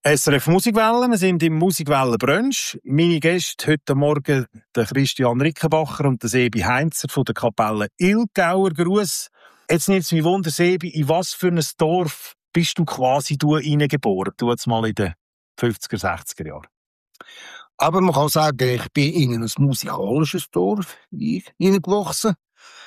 SRF Musikwelle, wir sind im Musikwellen-Brunch. Meine Gäste heute Morgen der Christian Rickenbacher und der Sebi Heinzer von der Kapelle Ilgauer. Gruß. Jetzt nimmt es mich Wunder, Sebi, in was für ein Dorf bist du quasi reingeboren? Du jetzt mal in den 50er, 60er Jahren. Aber man kann sagen, ich bin in ein musikalisches Dorf hineingewachsen.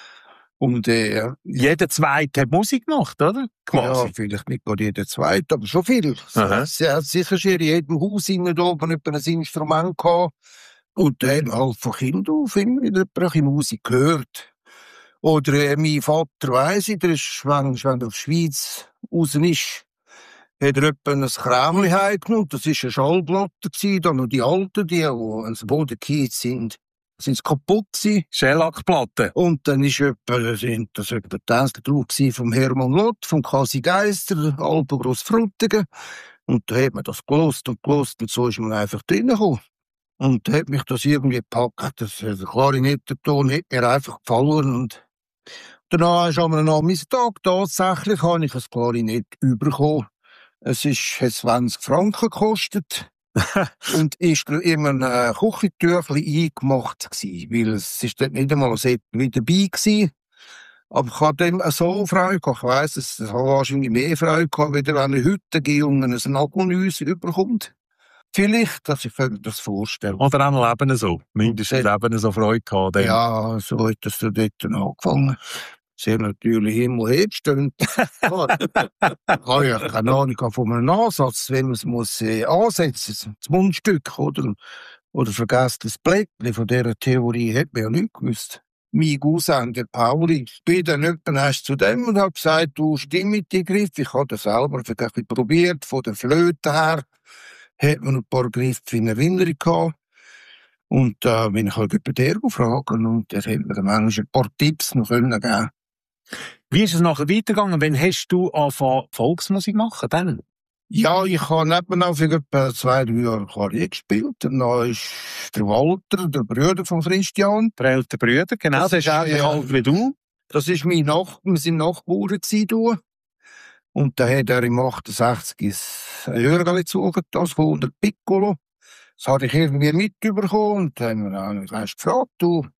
Und jeder Zweite hat Musik gemacht, oder? Quasi. Ja, vielleicht nicht gerade jeder Zweite, aber schon viel. Sie hat sicher schon in jedem Haus innen oben ein Instrument gehabt. Und dann halt von Kind auf immer wieder ein Musik gehört. Oder mein Vater weiss ich, der ist, wenn er aus der Schweiz raus ist, hat er etwa ein Krämchen heimgenommen. Das war eine Schallplatte, da noch die alten, die ans Boden gefallen sind. Sind kaputt gewesen. Schellackplatten. Und dann ist etwa Tänzler drauf vom Hermann Lott, vom Kasi Geister, Alpo Grossfrutigen. Und da hat man das gelost und so ist man einfach reingekommen. Und da hat mich das irgendwie gepackt. Der Klarinettenton hat mir einfach gefallen. Und danach ist am Nachmittag tatsächlich habe ich ein Klarinett bekommen. Es hat 20 Franken gekostet. Und ist in einem Küchentüchlein eingemacht gewesen, weil es ist dort nicht einmal so wie dabei gewesen. Aber ich hatte dem so Freude gehabt. Ich weiss, es hat wahrscheinlich mehr Freude gehabt, wie wenn er heute Jungen ein Nagelnüsse überkommt. Vielleicht, dass ich mir das vorstellen. Oder auch Leben so. Mindestens Leben so Freude gehabt. Dann. Ja, so hat das dort angefangen. Sehr natürlich Himmel hebstimmt. Ich habe ja keine Ahnung von einem Ansatz, wenn man es muss ansetzen, das Mundstück oder vergesst das Blättchen von dieser Theorie, hat man ja nicht gewusst. Mein Cousin, der Pauli, ich bin dann erst zu dem und habe gesagt, du stimm mit die Griff. Ich habe das selber ein bisschen probiert, von der Flöte her, hat man ein paar Griffe in Erinnerung gehabt. Und da bin ich halt über den fragen und der hat mir dann manchmal ein paar Tipps noch geben können. Wie ist es nachher weitergegangen? Wann hast du angefangen, Volksmusik zu machen? Dann? Ja, ich habe nebenan für etwa 2-3 Jahre Klavier gespielt. Und dann ist der Walter, der Bruder von Christian. Der ältere Bruder, genau. Das ist eigentlich alt wie du. Das war wir sind Nachbarn gewesen. Und da hat er im 68 ein Hörgerli gezogen, das von der Piccolo. Das habe ich irgendwie mitbekommen. Und dann haben wir gefragt,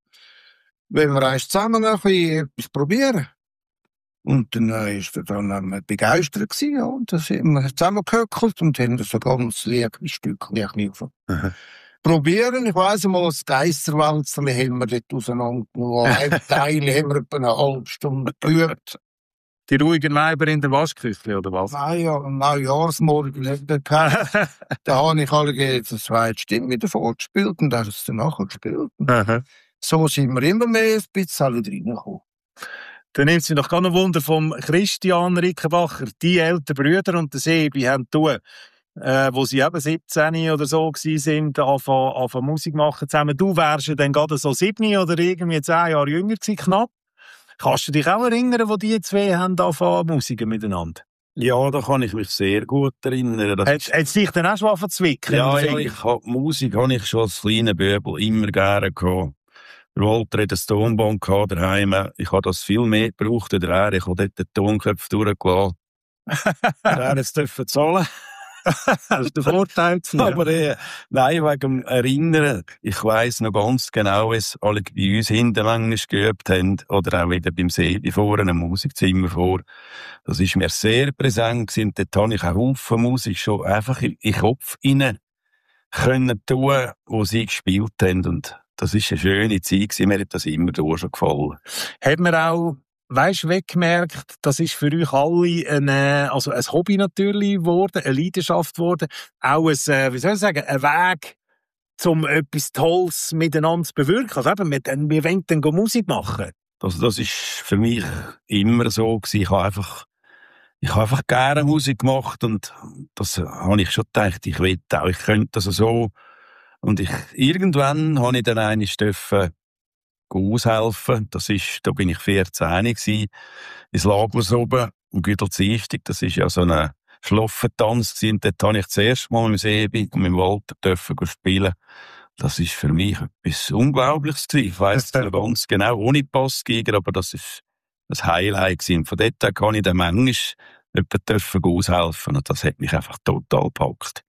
wenn wir zusammen etwas probieren. Und dann ist er dann begeistert gewesen, ja. Und dann sind wir zusammengehöckelt und haben so ganz leichtes Stückchen probieren. Ich weiss mal, das Geisterwälzerli haben wir dort auseinandergenommen. Ein Teil haben wir etwa eine halbe Stunde geübt. Die ruhigen Weiber in der Waschküche, oder was? Ja, am Neujahrsmorgen da habe ich alle jetzt eine zweite Stimme wieder vorgespielt und dann hat es danach gespielt. So sind wir immer mehr ein bisschen reingekommen. Dann nimmt es mich doch gar noch Wunder vom Christian Rickenbacher. Die älteren Brüder und der Sebi haben tun, wo sie eben 17 oder so waren, anfangen Musik machen zusammen. Du wärst ja dann gerade so 7 oder irgendwie 10 Jahre jünger gewesen, knapp. Kannst du dich auch erinnern, wo die zwei haben angefangen Musik miteinander? Ja, da kann ich mich sehr gut erinnern. Hat es dich dann auch schon angefangen zu zwicken? Ja, Musik habe ich schon als kleiner Böbel immer gerne gehabt. Der Walter hatte ein Tonband daheim. Ich habe das viel mehr gebraucht als er. Ich habe dort den Tonköpfe durchgelassen. Er durfte zahlen. Das ist der Vorteil. Aber nein, wegen dem Erinnern. Ich weiss noch ganz genau, was alle bei uns hinten manchmal geübt haben. Oder auch wieder beim Sebi vor, einem Musikzimmer vor. Das ist mir sehr präsent gewesen. Dort habe ich auch Haufen Musik schon einfach in den Kopf hinein können tun, wo sie gespielt haben. Und das war eine schöne Zeit gewesen. Mir hat das immer schon gefallen. Hat man auch, weggemerkt, das ist für euch alle ein Hobby natürlich geworden, eine Leidenschaft geworden, auch ein Weg, um etwas Tolles miteinander zu bewirken. Also eben, wir wollen dann Musik machen. Also das ist für mich immer so gewesen. Ich habe einfach gerne Musik gemacht und das habe ich schon gedacht, ich könnte das so. Und irgendwann habe ich dann einmal aushelfen. Da bin ich 14 gewesen, ins Lagers oben, am Güdelzistig. Das ist ja so ein Schlaffentanz gewesen. Und dort habe ich das erste Mal mit dem Sebi und mit dem Walter spielen. Das ist für mich etwas Unglaubliches gewesen. Ich weiss es ganz genau, ohne Passgeiger, aber das ist das Highlight gewesen. Von dort kann ich dann manchmal jemandem aushelfen und das hat mich einfach total gepackt.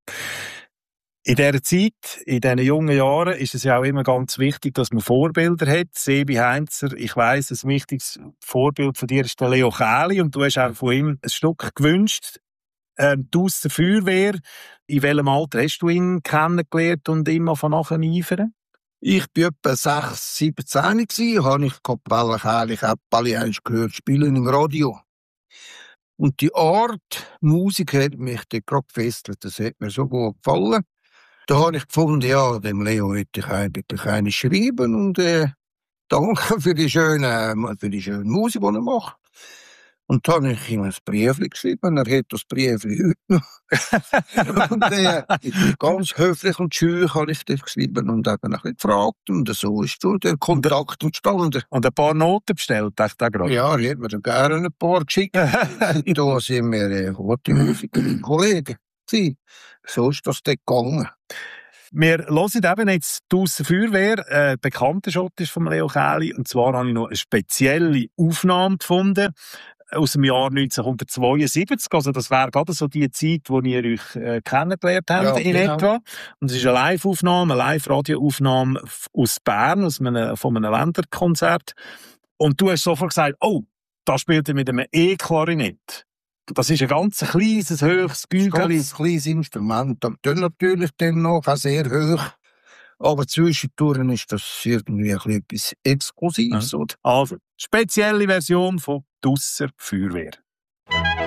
In dieser Zeit, in diesen jungen Jahren, ist es ja auch immer ganz wichtig, dass man Vorbilder hat. Sebi Heinzer, ich weiss, ein wichtiges Vorbild von dir ist der Leo Chäli und du hast auch von ihm ein Stück gewünscht. Die aus der Feuerwehr, in welchem Alter hast du ihn kennengelernt und immer von nachher eifern? Ich war etwa 6, 17 gsi, habe ich Kapelle Chäli Käppeli gehört spielen im Radio. Und die Art Musik hat mich dort gerade gefesselt, das hat mir so gut gefallen. Da habe ich gefunden, ja, dem Leo hätte ich eigentlich eine schreiben und danke für die schöne Musik, die er macht. Und dann habe ich ihm ein Briefchen geschrieben, er hat das Briefchen heute noch. Und ganz höflich und schön habe ich das geschrieben und eben ein bisschen gefragt. Und so ist so der Kontakt entstanden. Und ein paar Noten bestellt, dachte ich gerade. Ja, er hat mir dann gerne ein paar geschickt. Da sind wir gute Musiker-Kollegen. So ist das dort gegangen. Wir hören eben jetzt die Aussenfeuerwehr, bekannter Schott ist von Leo Chäli. Und zwar habe ich noch eine spezielle Aufnahme gefunden aus dem Jahr 1972. Also das wäre gerade so die Zeit, wo ihr euch kennengelernt habt, ja, in etwa. Und es ist eine Live-Aufnahme, eine Live-Radio-Aufnahme aus Bern, von einem Länderkonzert. Und du hast sofort gesagt, oh, da spielt er mit einem E-Klarinett. Das ist ein ganz kleines, höchstes Gügeli. Ein kleines Instrument. Das natürlich dann noch auch sehr hoch. Aber zwischendurch ist das irgendwie etwas Exklusives. Ja. Also, spezielle Version von «Dusser Feuerwehr».